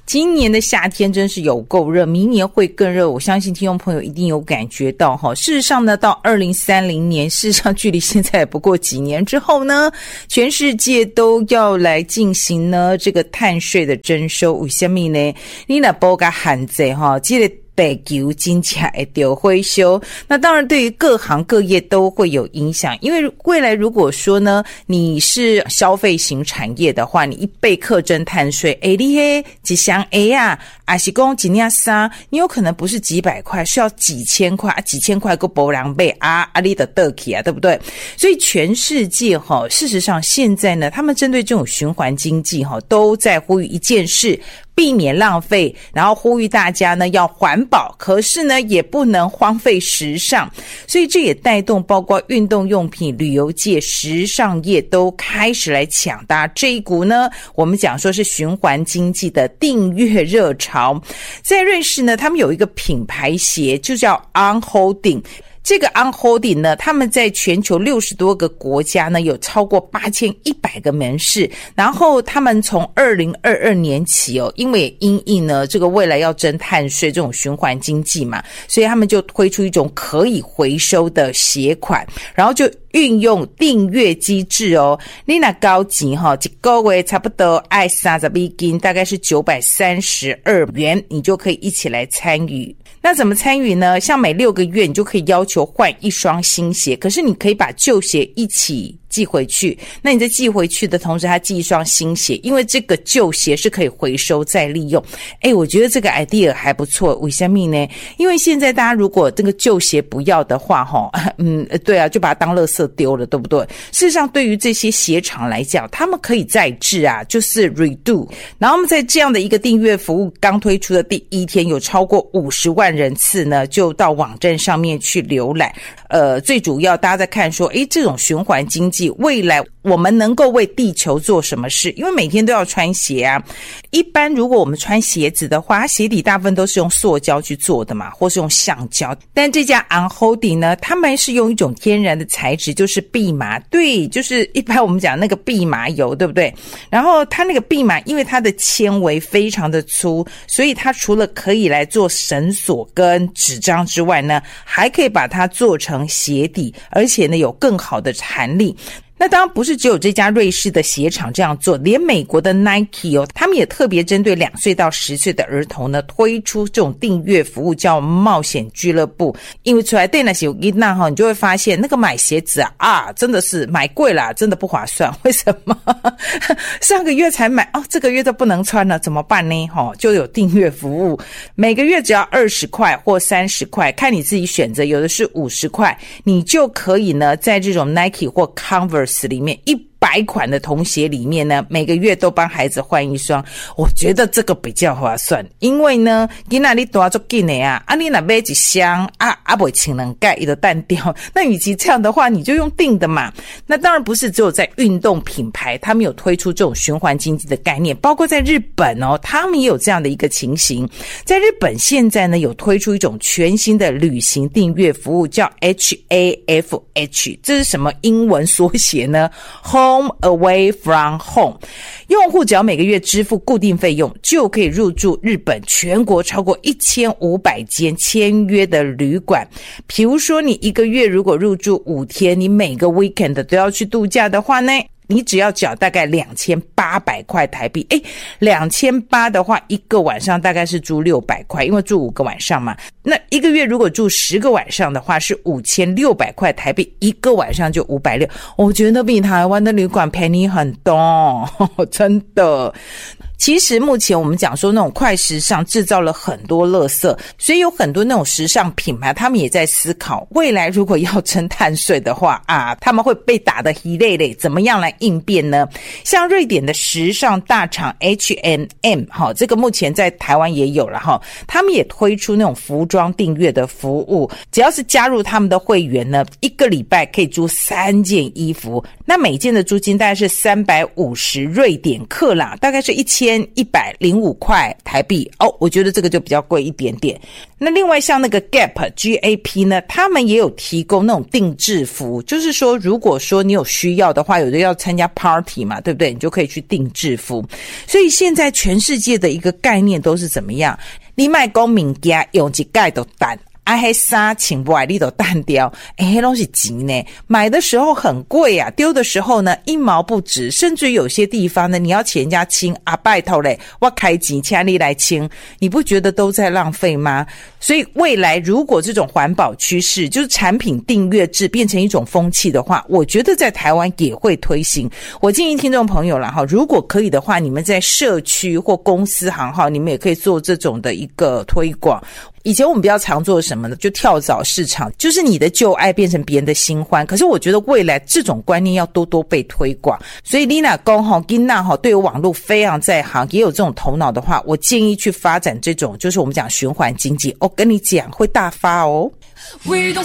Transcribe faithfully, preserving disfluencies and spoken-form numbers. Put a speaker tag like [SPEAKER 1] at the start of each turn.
[SPEAKER 1] 今年的夏天真是有够热，明年会更热，我相信听众朋友一定有感觉到哈。事实上呢，到二零三零年，事实上距离现在不过几年之后呢，全世界都要来进行呢这个碳税的征收。为什么呢？你若不给限制哈，这个地球真正会丢回收，那当然对于各行各业都会有影响。因为未来如果说呢，你是消费型产业的话，你一被课征碳税，诶，你嘿一箱 A 啊，还是讲一领衫，你有可能不是几百块，是要几千块，啊、几千块个没人买啊，啊你的得起啊，对不对？所以全世界哈，事实上现在呢，他们针对这种循环经济哈，都在呼吁一件事。避免浪费，然后呼吁大家呢要环保，可是呢也不能荒废时尚，所以这也带动包括运动用品、旅游界、时尚业都开始来抢搭这一股呢，我们讲说是循环经济的订阅热潮。在瑞士呢，他们有一个品牌鞋就叫 On Holding。这个 On Holding 呢，他们在全球六十多个国家呢，有超过八千一百个门市。然后他们从二零二二年起哦，因为因应呢这个未来要征碳税这种循环经济嘛，所以他们就推出一种可以回收的鞋款，然后就运用订阅机制哦。你那高级哈，一个月差不多爱三十美金，大概是九百三十二元，你就可以一起来参与。那怎么参与呢？像每六个月你就可以要求换一双新鞋，可是你可以把旧鞋一起寄回去，那你在寄回去的同时还寄一双新鞋，因为这个旧鞋是可以回收再利用。诶，我觉得这个 idea 还不错。为什么呢？因为现在大家如果这个旧鞋不要的话齁，嗯，对啊，就把它当垃圾丢了，对不对？事实上对于这些鞋厂来讲，他们可以再制啊，就是 redo。然后我们在这样的一个订阅服务刚推出的第一天，有超过五十万人次呢就到网站上面去浏览。呃，最主要大家在看说，诶，这种循环经济未来我们能够为地球做什么事？因为每天都要穿鞋啊。一般如果我们穿鞋子的话，鞋底大部分都是用塑胶去做的嘛，或是用橡胶。但这家 On Holding 呢，他们是用一种天然的材质，就是蓖麻。对，就是一般我们讲那个蓖麻油，对不对？然后它那个蓖麻，因为它的纤维非常的粗，所以它除了可以来做绳索跟纸张之外呢，还可以把它做成鞋底，而且呢有更好的弹力。那当然不是只有这家瑞士的鞋厂这样做，连美国的 Nike 哦，他们也特别针对两岁到十岁的儿童呢，推出这种订阅服务，叫冒险俱乐部。因为出来对那些囡仔哈，你就会发现那个买鞋子啊，啊，真的是买贵了，真的不划算。为什么？上个月才买哦，这个月都不能穿了，怎么办呢？哈、哦，就有订阅服务，每个月只要二十块或三十块，看你自己选择，有的是五十块，你就可以呢，在这种 Nike 或 Converse里面一百款的童鞋里面呢，每个月都帮孩子换一双。我觉得这个比较划算，因为呢你那里多做紧的啊，啊你那买一箱啊啊不清能盖一个蛋掉，那与其这样的话，你就用订的嘛。那当然不是只有在运动品牌他们有推出这种循环经济的概念，包括在日本哦，他们也有这样的一个情形。在日本现在呢有推出一种全新的旅行订阅服务，叫 H A F H， 这是什么英文缩写呢？ Home Away from Home。 用户只要每个月支付固定费用，就可以入住日本全国超过一千五百间签约的旅馆。比如说你一个月如果入住五天，你每个 weekend 都要去度假的话呢，你只要缴大概两千八百块台币。诶 ,两千八百的话，一个晚上大概是住六百块，因为住五个晚上嘛。那一个月如果住十个晚上的话，是五千六百块台币，一个晚上就五百六。我觉得比台湾的旅馆便宜很多，真的。其实目前我们讲说那种快时尚制造了很多垃圾，所以有很多那种时尚品牌他们也在思考，未来如果要征碳税的话啊，他们会被打得稀累累，怎么样来应变呢？像瑞典的时尚大厂 H and M 齁，这个目前在台湾也有了齁，他们也推出那种服装订阅的服务，只要是加入他们的会员呢，一个礼拜可以租三件衣服，那每件的租金大概是三百五十瑞典克啦，大概是一千千一百零五块台币哦，我觉得这个就比较贵一点点。那另外像那个 Gap G A P 呢，他们也有提供那种定制服，就是说如果说你有需要的话，有的要参加 party 嘛，对不对？你就可以去定制服。所以现在全世界的一个概念都是怎么样？你买讲物件用一盖就单。啊，迄衫穿不来你都淡掉，诶，迄东西钱呢，买的时候很贵啊，丢的时候呢一毛不值，甚至于有些地方呢，你要请人家清啊，拜托嘞，我开钱请你来清，你不觉得都在浪费吗？所以未来如果这种环保趋势，就是产品订阅制变成一种风气的话，我觉得在台湾也会推行。我建议听众朋友啦哈，如果可以的话，你们在社区或公司行号，你们也可以做这种的一个推广。以前我们比较常做什么呢？就跳蚤市场，就是你的旧爱变成别人的新欢。可是我觉得未来这种观念要多多被推广。所以 Lina 公哈 Gina 哈对于网络非常在行，也有这种头脑的话，我建议去发展这种就是我们讲循环经济。我跟你讲会大发哦。We don't